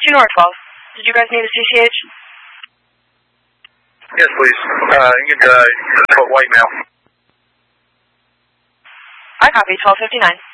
North 12. Did you guys need a CCH? Yes, please. You can put white mail. I copy, 1259.